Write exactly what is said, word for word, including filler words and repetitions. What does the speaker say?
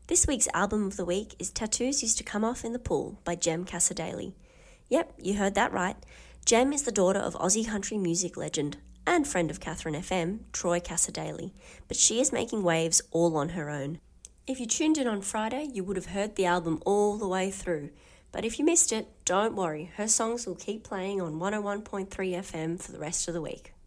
This week's album of the week is Tattoos Used to Come Off in the Pool by Jem Cassadaly. Yep, you heard that right. Jem is the daughter of Aussie country music legend and friend of Catherine F M, Troy Cassadaly, but she is making waves all on her own. If you tuned in on Friday, you would have heard the album all the way through. But if you missed it, don't worry, her songs will keep playing on one oh one point three F M for the rest of the week.